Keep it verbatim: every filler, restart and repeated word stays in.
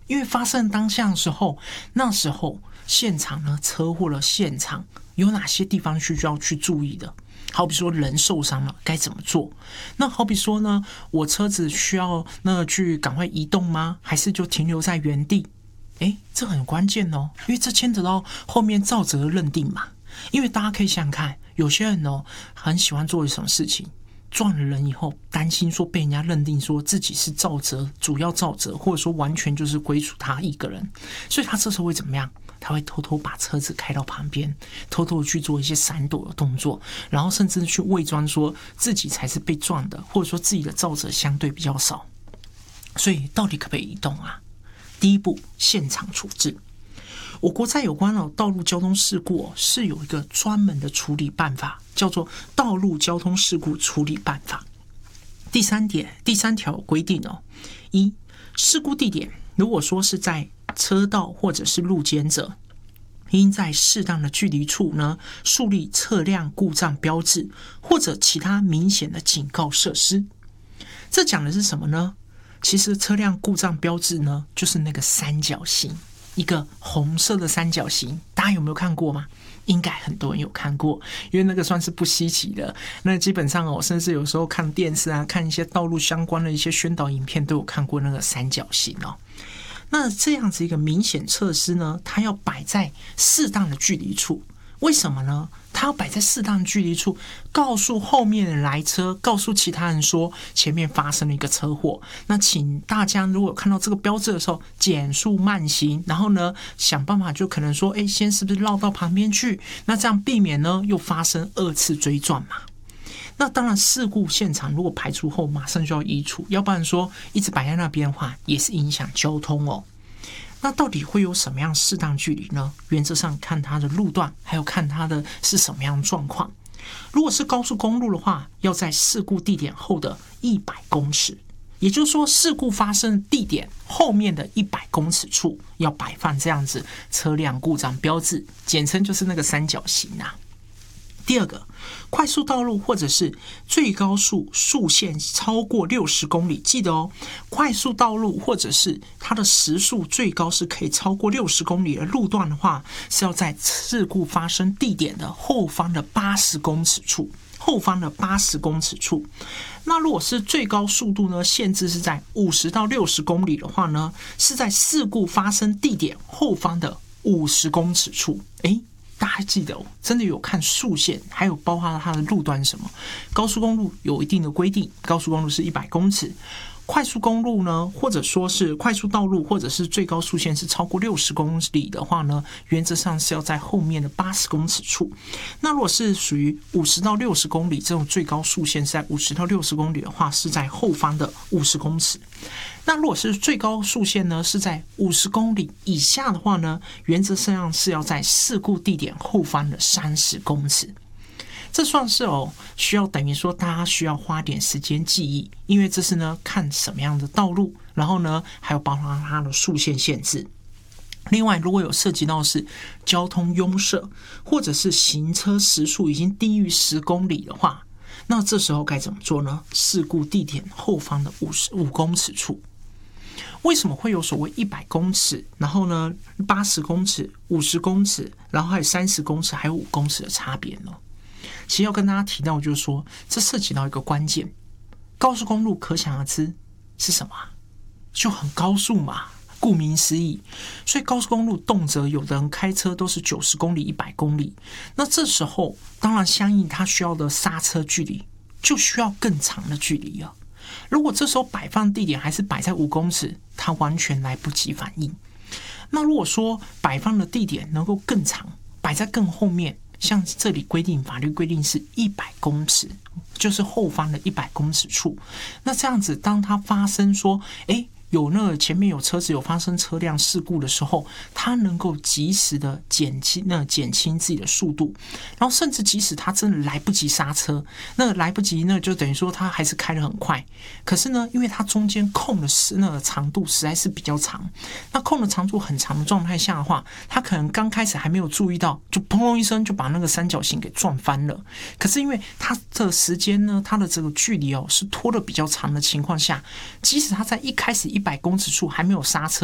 因为发生当下的时候，那时候现场呢，车祸的现场有哪些地方需要去注意的？好比说人受伤了该怎么做？那好比说呢，我车子需要那去赶快移动吗？还是就停留在原地？诶，这很关键哦，因为这牵扯到后面肇责的认定嘛。因为大家可以想想看，有些人哦很喜欢做什么事情，撞了人以后，担心说被人家认定说自己是肇责，主要肇责，或者说完全就是归属他一个人，所以他这时候会怎么样？他会偷偷把车子开到旁边，偷偷去做一些闪躲的动作，然后甚至去伪装说自己才是被撞的，或者说自己的肇责相对比较少。所以到底可不可以移动啊？第一步，现场处置。我国在有关的道路交通事故、哦、是有一个专门的处理办法，叫做《道路交通事故处理办法》。第三点，第三条规定哦，一，事故地点如果说是在车道或者是路肩者，应在适当的距离处呢，树立测量故障标志或者其他明显的警告设施。这讲的是什么呢？其实测量故障标志呢，就是那个三角形，一个红色的三角形，大家有没有看过吗？应该很多人有看过，因为那个算是不稀奇的。那基本上哦，甚至有时候看电视啊，看一些道路相关的一些宣导影片，都有看过那个三角形哦。那这样子一个明显设施呢，它要摆在适当的距离处。为什么呢？它要摆在适当的距离处，告诉后面的来车，告诉其他人说前面发生了一个车祸。那请大家如果看到这个标志的时候，减速慢行，然后呢想办法就可能说，哎，先是不是绕到旁边去？那这样避免呢又发生二次追撞嘛。那当然，事故现场如果排除后，马上就要移除，要不然说一直摆在那边的话，也是影响交通哦。那到底会有什么样适当距离呢？原则上看它的路段，还有看它的是什么样的状况。如果是高速公路的话，要在事故地点后的一百公尺，也就是说，事故发生的地点后面的一百公尺处要摆放这样子车辆故障标志，简称就是那个三角形啊。第二个，快速道路或者是最高速速限超过六十公里，记得哦，快速道路或者是它的时速最高是可以超过六十公里的路段的话，是要在事故发生地点的后方的八十公尺处，后方的八十公尺处。那如果是最高速度呢，限制是在五十到六十公里的话呢，是在事故发生地点后方的五十公尺处。诶，大家记得哦，真的有看速限，还有包括它的路段是什么。高速公路有一定的规定，高速公路是一百公尺，快速公路呢，或者说是快速道路，或者是最高速限是超过六十公里的话呢，原则上是要在后面的八十公尺处。那如果是属于五十到六十公里这种最高速限是在五十到六十公里的话，是在后方的五十公尺。那如果是最高速限呢，是在五十公里以下的话呢，原则上是要在事故地点后方的三十公尺。这算是哦，需要等于说大家需要花点时间记忆，因为这是呢看什么样的道路，然后呢还有包括它的速限限制。另外，如果有涉及到是交通拥塞，或者是行车时速已经低于十公里的话，那这时候该怎么做呢？事故地点后方的五十五公尺处。为什么会有所谓一百公尺，然后呢八十公尺、五十公尺，然后还有三十公尺，还有五公尺的差别呢？其实要跟大家提到，就是说，这涉及到一个关键，高速公路可想而知是什么？就很高速嘛，顾名思义。所以高速公路动辄有的人开车都是九十公里、一百公里，那这时候当然相应它需要的刹车距离就需要更长的距离了。如果这时候摆放地点还是摆在五公尺，它完全来不及反应。那如果说摆放的地点能够更长，摆在更后面，像这里规定，法律规定是一百公尺，就是后方的一百公尺处。那这样子，当它发生说，哎，有那个前面有车子有发生车辆事故的时候，它能够及时的减轻那减轻自己的速度，然后甚至即使它真的来不及刹车，那来不及呢，就等于说它还是开得很快。可是呢，因为它中间空的是那个长度实在是比较长，那空的长度很长的状态下的话，它可能刚开始还没有注意到，就砰砰一声就把那个三角形给撞翻了。可是因为它的时间呢，它的这个距离哦是拖得比较长的情况下，即使它在一开始一百公尺处还没有刹车，